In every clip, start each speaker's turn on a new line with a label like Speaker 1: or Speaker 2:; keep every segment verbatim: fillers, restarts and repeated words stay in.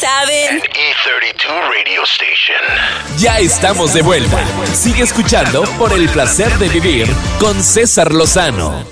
Speaker 1: saben.
Speaker 2: An E treinta y dos Radio Station.
Speaker 3: Ya estamos de vuelta. Sigue escuchando Por el Placer de Vivir con César Lozano.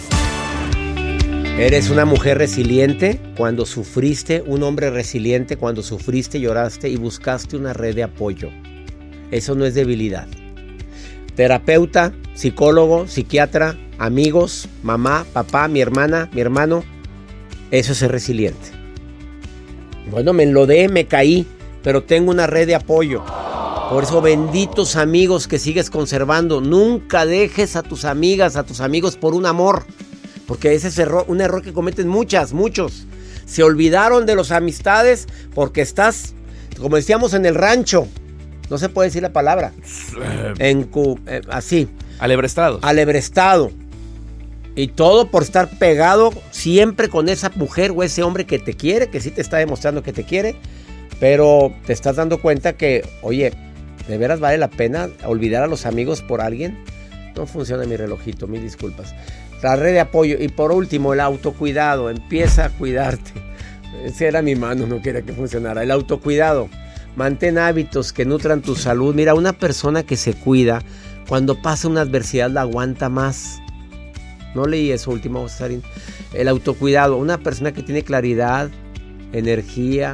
Speaker 4: Eres una mujer resiliente cuando sufriste, un hombre resiliente cuando sufriste, lloraste y buscaste una red de apoyo. Eso no es debilidad. Terapeuta, psicólogo, psiquiatra, amigos, mamá, papá, mi hermana, mi hermano. Eso es ser resiliente. Bueno, me enlodé, me caí, pero tengo una red de apoyo. Por eso, benditos amigos que sigues conservando. Nunca dejes a tus amigas, a tus amigos por un amor. Porque ese es error, un error que cometen muchas, muchos. Se olvidaron de las amistades porque estás, como decíamos en el rancho, no se puede decir la palabra, en, eh, así.
Speaker 5: Alebrestado.
Speaker 4: Alebrestado. Y todo por estar pegado siempre con esa mujer o ese hombre que te quiere, que sí te está demostrando que te quiere, pero te estás dando cuenta que, oye, ¿de veras vale la pena olvidar a los amigos por alguien? No funciona mi relojito, mil disculpas. La red de apoyo. Y por último, el autocuidado. Empieza a cuidarte. Esa era mi mano, no quería que funcionara. El autocuidado. Mantén hábitos que nutran tu salud. Mira, una persona que se cuida, cuando pasa una adversidad la aguanta más. No leí eso último, Cesarín. El autocuidado. Una persona que tiene claridad, energía.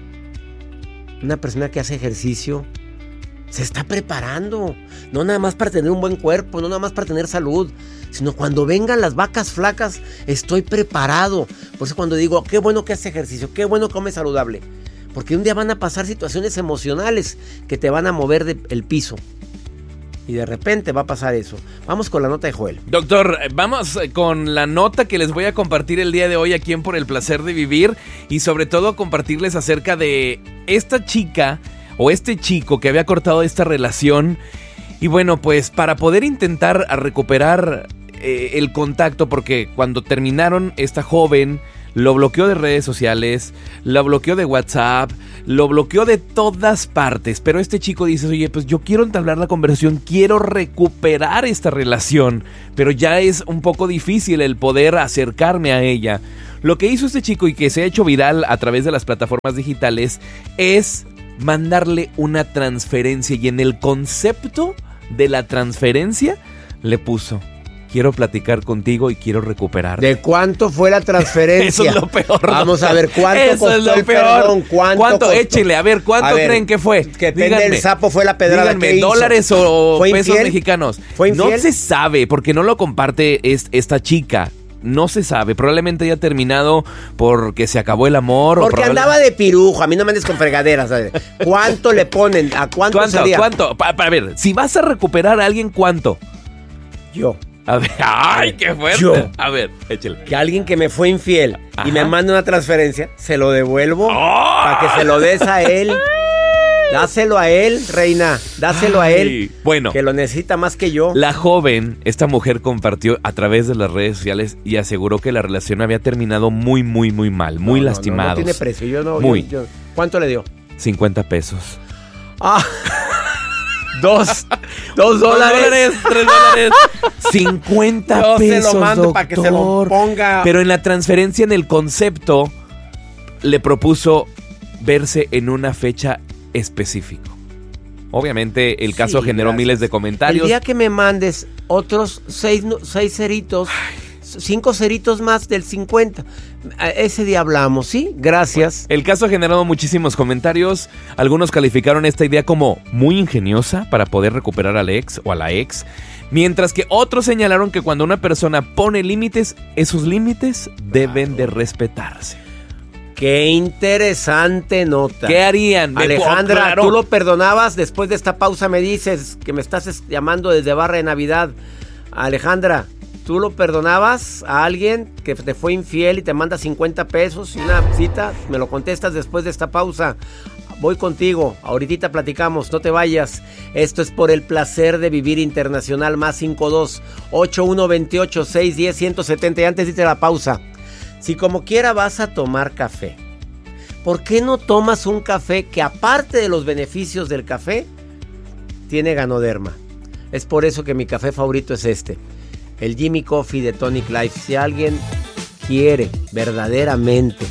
Speaker 4: Una persona que hace ejercicio. Se está preparando. No nada más para tener un buen cuerpo, no nada más para tener salud, sino cuando vengan las vacas flacas, estoy preparado. Por eso cuando digo, qué bueno que hace ejercicio, qué bueno que come saludable. Porque un día van a pasar situaciones emocionales que te van a mover del piso. Y de repente va a pasar eso. Vamos con la nota de Joel.
Speaker 5: Doctor, vamos con la nota que les voy a compartir el día de hoy aquí en Por el Placer de Vivir. Y sobre todo compartirles acerca de esta chica o este chico que había cortado esta relación. Y bueno, pues para poder intentar recuperar eh, el contacto, porque cuando terminaron, esta joven lo bloqueó de redes sociales, lo bloqueó de WhatsApp, lo bloqueó de todas partes. Pero este chico dice, oye, pues yo quiero entablar la conversación, quiero recuperar esta relación, pero ya es un poco difícil el poder acercarme a ella. Lo que hizo este chico y que se ha hecho viral a través de las plataformas digitales es mandarle una transferencia, y en el concepto de la transferencia le puso: quiero platicar contigo y quiero recuperar.
Speaker 4: ¿De cuánto fue la transferencia?
Speaker 5: Eso es lo peor.
Speaker 4: Vamos a ver cuánto
Speaker 5: Eso
Speaker 4: costó
Speaker 5: es lo
Speaker 4: el
Speaker 5: peor.
Speaker 4: perdón. ¿Cuánto,
Speaker 5: ¿Cuánto?
Speaker 4: costó?
Speaker 5: Échele, a ver, ¿cuánto
Speaker 4: a ver,
Speaker 5: creen que fue?
Speaker 4: Que depende del sapo fue la pedrada
Speaker 5: díganme,
Speaker 4: que hizo.
Speaker 5: ¿dólares o pesos
Speaker 4: infiel?
Speaker 5: mexicanos?
Speaker 4: ¿Fue infiel?
Speaker 5: No se sabe, porque no lo comparte es, esta chica. No se sabe, probablemente haya terminado porque se acabó el amor.
Speaker 4: Porque
Speaker 5: o probable...
Speaker 4: andaba de pirujo, a mí no me andes con fregaderas. ¿Sabes? ¿Cuánto le ponen? ¿A cuánto,
Speaker 5: ¿Cuánto?
Speaker 4: sería?
Speaker 5: ¿Cuánto? Pa, pa, a ver, si vas a recuperar a alguien, ¿cuánto?
Speaker 4: Yo.
Speaker 5: A ver, ¡ay, qué fuerte!
Speaker 4: Yo.
Speaker 5: A ver, échale.
Speaker 4: Que alguien que me fue infiel
Speaker 5: Ajá.
Speaker 4: y me manda una transferencia, se lo devuelvo
Speaker 5: ¡Oh!
Speaker 4: para que se lo des a él. Dáselo a él, reina. Dáselo
Speaker 5: Ay,
Speaker 4: a él.
Speaker 5: bueno.
Speaker 4: Que lo necesita más que yo.
Speaker 5: La joven, esta mujer, compartió a través de las redes sociales y aseguró que la relación había terminado muy, muy, muy mal, muy
Speaker 4: No, no,
Speaker 5: lastimados.
Speaker 4: No, no tiene precio. Yo no.
Speaker 5: Muy.
Speaker 4: yo- yo- ¿Cuánto le dio?
Speaker 5: cincuenta pesos.
Speaker 4: Ah. Dos. Dos dólares.
Speaker 5: tres dólares. cincuenta
Speaker 4: Yo se
Speaker 5: pesos,
Speaker 4: lo mando para que se lo
Speaker 5: doctor.
Speaker 4: ponga.
Speaker 5: Pero en la transferencia, en el concepto, le propuso verse en una fecha específica. Obviamente, el caso
Speaker 4: Sí,
Speaker 5: generó
Speaker 4: gracias.
Speaker 5: miles de comentarios.
Speaker 4: El día que me mandes otros seis, no- seis ceritos, cinco ceritos más del cincuenta, ese día hablamos, ¿sí? Gracias.
Speaker 5: El caso ha generado muchísimos comentarios. Algunos calificaron esta idea como muy ingeniosa para poder recuperar al ex o a la ex. Mientras que otros señalaron que cuando una persona pone límites, esos límites deben de respetarse.
Speaker 4: Qué interesante nota.
Speaker 5: ¿Qué harían? Me-
Speaker 4: Alejandra,
Speaker 5: claro.
Speaker 4: ¿tú lo perdonabas? Después de esta pausa me dices que me estás es- llamando desde Barra de Navidad. Alejandra, ¿tú lo perdonabas a alguien que te fue infiel y te manda cincuenta pesos y una cita? Me lo contestas después de esta pausa. Voy contigo, ahorita platicamos, no te vayas. Esto es Por el Placer de Vivir Internacional, más cincuenta y dos, ochenta y uno, veintiocho, seiscientos diez, ciento setenta. Y antes de irte a la pausa, si como quiera vas a tomar café, ¿por qué no tomas un café que, aparte de los beneficios del café, tiene Ganoderma? Es por eso que mi café favorito es este, el Jimmy Coffee de Tonic Life. Si alguien quiere verdaderamente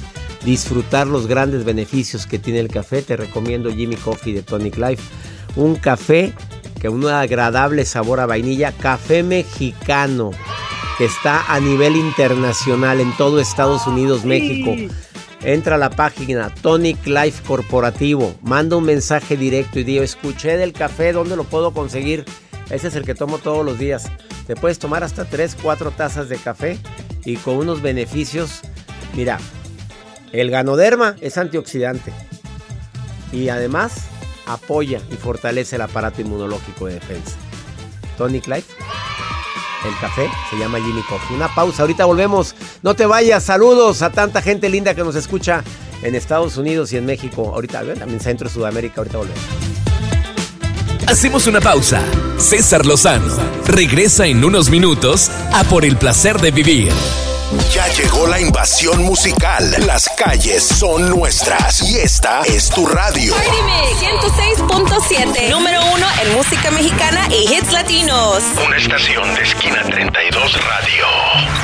Speaker 4: disfrutar los grandes beneficios que tiene el café, te recomiendo Jimmy Coffee de Tonic Life. Un café que un agradable sabor a vainilla, café mexicano, que está a nivel internacional en todo Estados Unidos, México. Entra a la página Tonic Life Corporativo, manda un mensaje directo y digo, escuché del café, ¿dónde lo puedo conseguir? Ese es el que tomo todos los días. Te puedes tomar hasta tres, cuatro tazas de café y con unos beneficios. Mira, el Ganoderma es antioxidante y además apoya y fortalece el aparato inmunológico de defensa. Tonic Life, el café, se llama Jimmy Coffee. Una pausa, ahorita volvemos. No te vayas, saludos a tanta gente linda que nos escucha en Estados Unidos y en México. Ahorita, también Centro y Sudamérica, ahorita volvemos.
Speaker 3: Hacemos una pausa. César Lozano regresa en unos minutos a Por el Placer de Vivir.
Speaker 2: Ya llegó la invasión musical. Las calles son nuestras y esta es tu radio.
Speaker 1: Party Mix ciento seis punto siete, número uno en música mexicana y hits latinos.
Speaker 2: Una estación de Esquina treinta y dos Radio.